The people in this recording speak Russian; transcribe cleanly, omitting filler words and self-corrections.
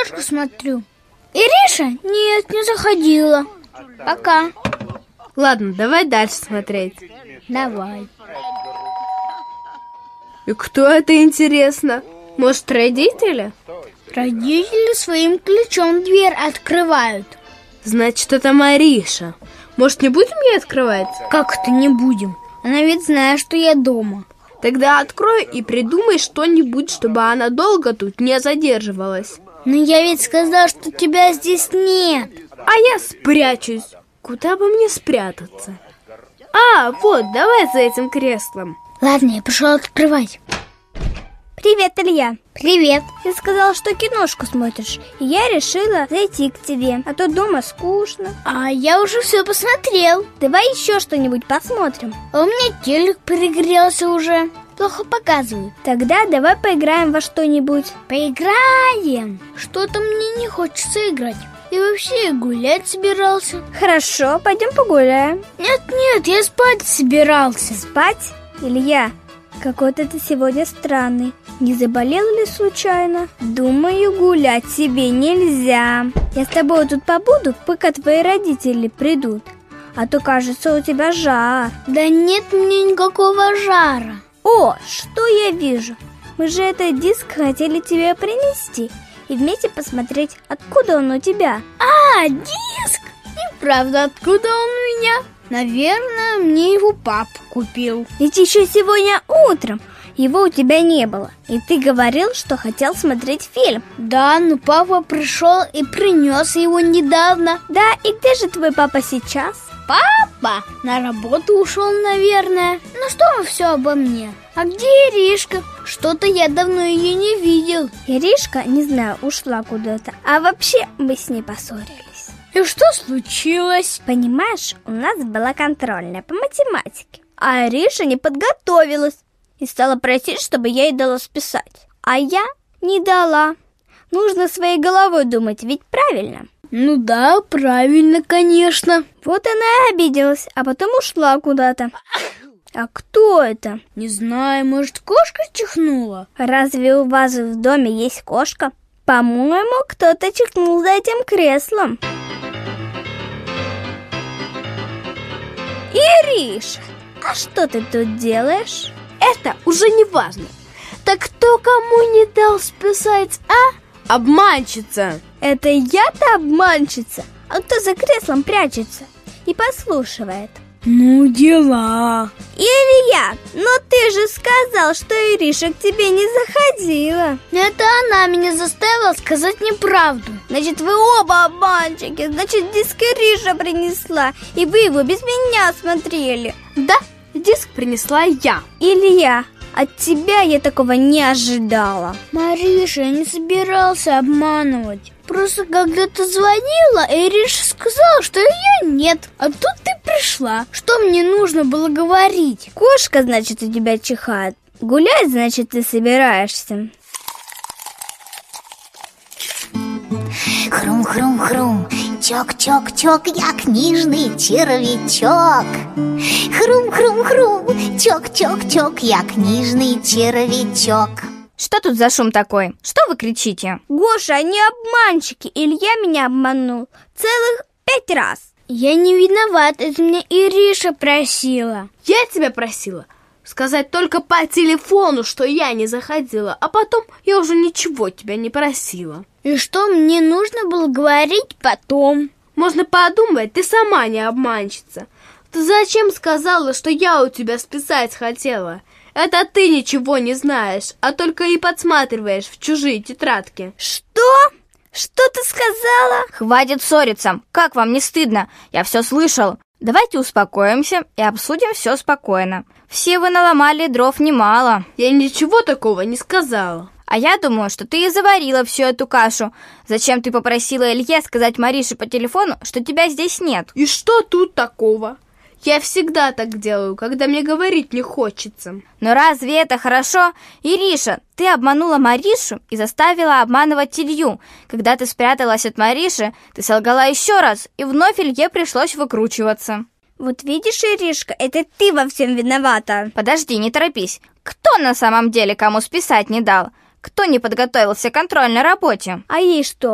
киношку смотрю. Ириша? Нет, не заходила. Пока. Ладно, давай дальше смотреть. Давай. И кто это, интересно? Может, родители? Родители своим ключом дверь открывают. Значит, это Мариша. Может, не будем ей открывать? Как это не будем? Она ведь знает, что я дома. Тогда открой и придумай что-нибудь, чтобы она долго тут не задерживалась. Но я ведь сказал, что тебя здесь нет. А я спрячусь. Куда бы мне спрятаться? А, вот, давай за этим креслом. Ладно, я пошел открывать. Привет, Илья. Привет. Ты сказал, что киношку смотришь, и я решила зайти к тебе, а то дома скучно. А я уже все посмотрел. Давай еще что-нибудь посмотрим. А у меня телек перегрелся уже. Плохо показывают. Тогда давай поиграем во что-нибудь. Поиграем. Что-то мне не хочется играть. И вообще гулять собирался. Хорошо, пойдем погуляем. Нет, я спать собирался. Спать? Илья, какой-то ты сегодня странный. Не заболел ли случайно? Думаю, гулять тебе нельзя. Я с тобой тут побуду, пока твои родители придут. А то, кажется, у тебя жар. Да нет мне никакого жара. О, что я вижу? Мы же этот диск хотели тебе принести и вместе посмотреть, откуда он у тебя. А, диск! И правда, откуда он у меня? Наверное, мне его папа купил. Ведь еще сегодня утром его у тебя не было. И ты говорил, что хотел смотреть фильм. Да, но папа пришел и принес его недавно. Да, и где же твой папа сейчас? Папа на работу ушел, наверное. Ну что вы все обо мне? А где Иришка? Что-то я давно ее не видел. Иришка, не знаю, ушла куда-то. А вообще мы с ней поссорились. И что случилось? Понимаешь, у нас была контрольная по математике, а Ириша не подготовилась и стала просить, чтобы я ей дала списать. А я не дала. Нужно своей головой думать, ведь правильно? Ну да, правильно, конечно. Вот она и обиделась, а потом ушла куда-то. А кто это? Не знаю, может, кошка чихнула? Разве у вас в доме есть кошка? По-моему, кто-то чихнул за этим креслом. Ириша, а что ты тут делаешь? Это уже не важно. Так кто кому не дал списать, а? Обманщица. Это я-то обманщица? А кто за креслом прячется и послушивает? Ну, дела. Илья, но ты же сказал, что Ириша к тебе не заходила. Это она меня заставила сказать неправду. Значит, вы оба обманщики. Значит, диск Ириша принесла, и вы его без меня смотрели. Да, диск принесла я. Илья, от тебя я такого не ожидала. Мариша, я не собирался обманывать. Просто когда ты звонила, Ириша сказала, что ее нет. А тут ты пришла. Что мне нужно было говорить? Кошка, значит, у тебя чихает. Гулять, значит, ты собираешься. Хрум-хрум-хрум, чок-чок-чок, я книжный червячок. Хрум-хрум-хрум, чок-чок-чок, я книжный червячок. Что тут за шум такой? Что вы кричите? Гоша, они обманщики. Илья меня обманул целых 5 раз. Я не виноват, это меня Ириша просила. Я тебя просила сказать только по телефону, что я не заходила, а потом я уже ничего тебя не просила. И что мне нужно было говорить потом? Можно подумать, ты сама не обманщица. Ты зачем сказала, что я у тебя списать хотела? Это ты ничего не знаешь, а только и подсматриваешь в чужие тетрадки. Что? Что ты сказала? Хватит ссориться. Как вам не стыдно? Я все слышал. Давайте успокоимся и обсудим все спокойно. Все вы наломали дров немало. Я ничего такого не сказала. А я думаю, что ты и заварила всю эту кашу. Зачем ты попросила Илье сказать Марише по телефону, что тебя здесь нет? И что тут такого? Я всегда так делаю, когда мне говорить не хочется. Но разве это хорошо? Ириша, ты обманула Маришу и заставила обманывать Илью. Когда ты спряталась от Мариши, ты солгала еще раз, и вновь Илье пришлось выкручиваться. Вот видишь, Иришка, это ты во всем виновата. Подожди, не торопись. Кто на самом деле кому списать не дал? Кто не подготовился к контрольной работе? А ей что?